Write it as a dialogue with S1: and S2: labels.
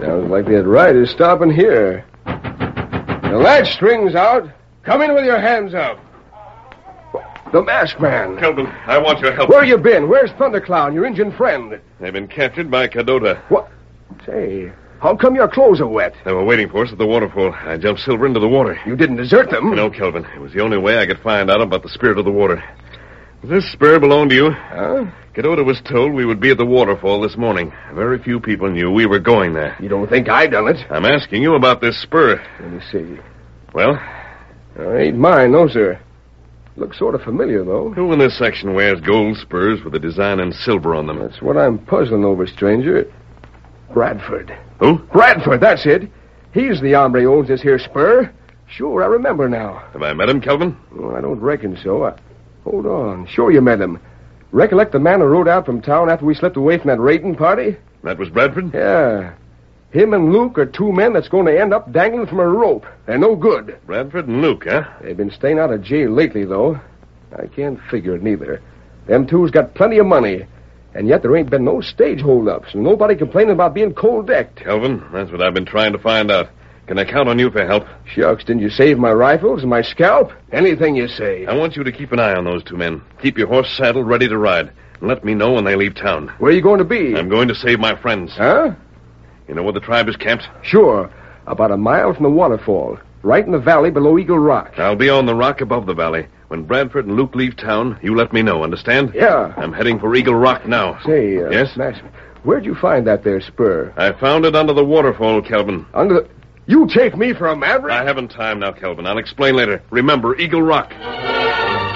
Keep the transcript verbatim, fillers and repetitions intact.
S1: Sounds like that rider's stopping here. The latch string's out. Come in with your hands up. The masked man.
S2: Kelvin, I want your help.
S1: Where you been? Where's Thundercloud, your Indian friend?
S2: They've been captured by Cadota.
S1: What? Say, how come your clothes are wet?
S2: They were waiting for us at the waterfall. I jumped Silver into the water.
S1: You didn't desert them?
S2: No, Kelvin. It was the only way I could find out about the spirit of the water. Does this spur belong to you?
S1: Huh?
S2: Cadota was told we would be at the waterfall this morning. Very few people knew we were going there.
S1: You don't think I done it?
S2: I'm asking you about this spur.
S1: Let me see.
S2: Well?
S1: Uh, ain't mine, no, sir. Looks sort of familiar, though.
S2: Who in this section wears gold spurs with a design in silver on them?
S1: That's what I'm puzzling over, stranger. Bradford.
S2: Who?
S1: Bradford, that's it. He's the hombre who owns this here spur. Sure, I remember now.
S2: Have I met him, Kelvin?
S1: Oh, I don't reckon so. I... Hold on. Sure you met him. Recollect the man who rode out from town after we slipped away from that raiding party?
S2: That was Bradford?
S1: Yeah. Him and Luke are two men that's going to end up dangling from a rope. They're no good.
S2: Bradford and Luke, huh?
S1: They've been staying out of jail lately, though. I can't figure it neither. Them two's got plenty of money. And yet there ain't been no stage holdups, and nobody complaining about being cold-decked.
S2: Kelvin, that's what I've been trying to find out. Can I count on you for help?
S1: Shucks, didn't you save my rifles and my scalp? Anything you say.
S2: I want you to keep an eye on those two men. Keep your horse saddled, ready to ride. And let me know when they leave town.
S1: Where are you going to be?
S2: I'm going to save my friends.
S1: Huh?
S2: You know where the tribe is camped?
S1: Sure. About a mile from the waterfall. Right in the valley below Eagle Rock.
S2: I'll be on the rock above the valley. When Bradford and Luke leave town, you let me know, understand?
S1: Yeah.
S2: I'm heading for Eagle Rock now.
S1: Say, uh,
S2: Yes?
S1: Max, where'd you find that there spur?
S2: I found it under the waterfall, Kelvin.
S1: Under the... You take me for a maverick?
S2: I haven't time now, Kelvin. I'll explain later. Remember, Eagle Rock.